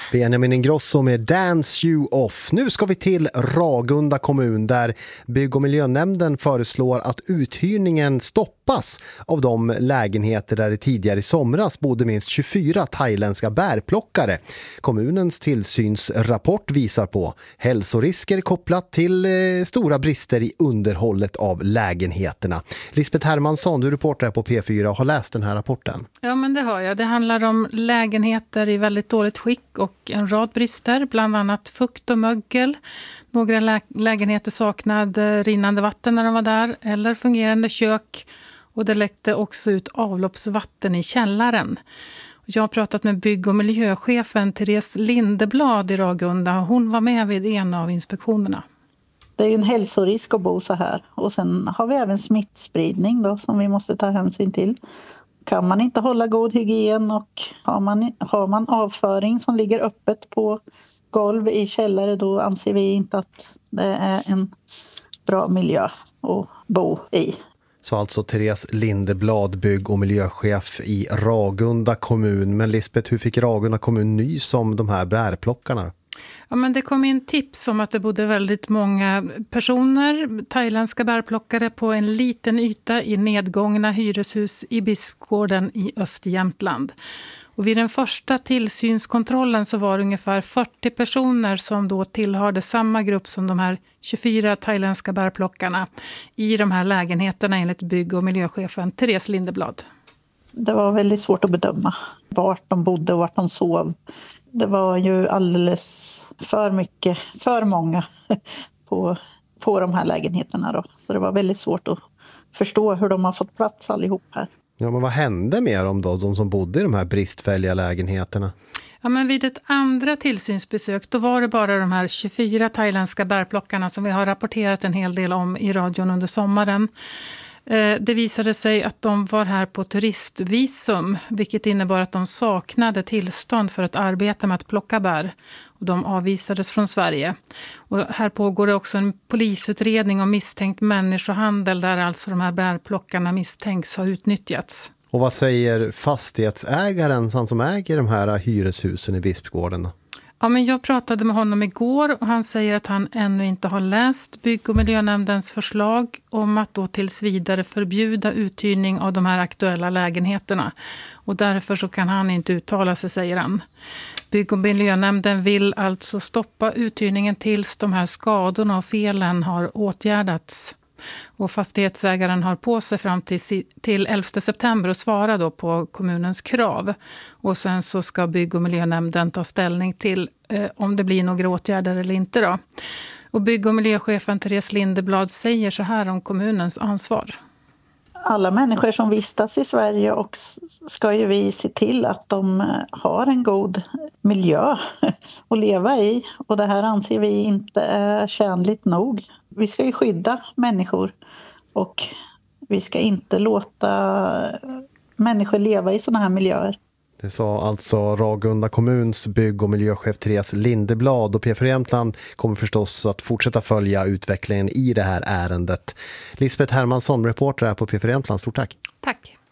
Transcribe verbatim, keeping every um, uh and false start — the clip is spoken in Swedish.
Benjamin Ingrosso med Dance You Off. Nu ska vi till Ragunda kommun där bygg- och miljönämnden föreslår att uthyrningen stoppas av de lägenheter där det tidigare i somras bodde minst tjugofyra thailändska bärplockare. Kommunens tillsynsrapport visar på hälsorisker kopplat till eh, stora brister i underhållet av lägenheterna. Lisbeth Hermansson, du är reporter på P fyra och har läst den här rapporten. Ja, men det har jag. Det handlar om lägenheter i väldigt dåligt skick och en rad brister, bland annat fukt och mögel. Några lä- lägenheter saknade rinnande vatten när de var där eller fungerande kök, och det läckte också ut avloppsvatten i källaren. Jag har pratat med bygg- och miljöchefen Therese Lindeblad i Ragunda. Hon var med vid en av inspektionerna. Det är ju en hälsorisk att bo så här. Och sen har vi även smittspridning då, som vi måste ta hänsyn till. Kan man inte hålla god hygien och har man, har man avföring som ligger öppet på golv i källare, då anser vi inte att det är en bra miljö att bo i. Så alltså Therese Lindeblad, bygg- och miljöchef i Ragunda kommun. Men Lisbeth, hur fick Ragunda kommun nys om de här bärplockarna? Ja, men det kom in tips om att det bodde väldigt många personer, thailändska bärplockare, på en liten yta i nedgångna hyreshus i Bispgården i Österjämtland. Och vid den första tillsynskontrollen så var det ungefär fyrtio personer som då tillhörde samma grupp som de här tjugofyra thailändska bärplockarna i de här lägenheterna, enligt bygg- och miljöchefen Therese Lindeblad. Det var väldigt svårt att bedöma vart de bodde och vart de sov. Det var ju alldeles för mycket, för många på, på de här lägenheterna då. Så det var väldigt svårt att förstå hur de har fått plats allihop här. Ja, men vad hände med dem då, de som bodde i de här bristfälliga lägenheterna? Ja, men vid ett andra tillsynsbesök då var det bara de här tjugofyra thailändska bärplockarna som vi har rapporterat en hel del om i radion under sommaren. Det visade sig att de var här på turistvisum, vilket innebar att de saknade tillstånd för att arbeta med att plocka bär. Och de avvisades från Sverige. Och här pågår det också en polisutredning om misstänkt människohandel, där alltså de här bärplockarna misstänks ha utnyttjats. Och vad säger fastighetsägaren, han som äger de här hyreshusen i Bispgården då? Ja, men jag pratade med honom igår och han säger att han ännu inte har läst bygg- och miljönämndens förslag om att då tills vidare förbjuda uthyrning av de här aktuella lägenheterna. Och därför så kan han inte uttala sig, säger han. Bygg- och miljönämnden vill alltså stoppa uthyrningen tills de här skadorna och felen har åtgärdats. Och fastighetsägaren har på sig fram till, till elfte september att svara då på kommunens krav. Och sen så ska bygg- och miljönämnden ta ställning till eh, om det blir några åtgärder eller inte då. Och bygg- och miljöchefen Therese Lindeblad säger så här om kommunens ansvar. Alla människor som vistas i Sverige och ska ju vi se till att de har en god miljö att leva i. Och det här anser vi inte är tjänligt nog. Vi ska ju skydda människor och vi ska inte låta människor leva i sådana här miljöer. Det sa alltså Ragunda kommuns bygg- och miljöchef Therese Lindeblad, och P fyra Jämtland kommer förstås att fortsätta följa utvecklingen i det här ärendet. Lisbeth Hermansson, reporter här på P fyra Jämtland, stort tack. Tack.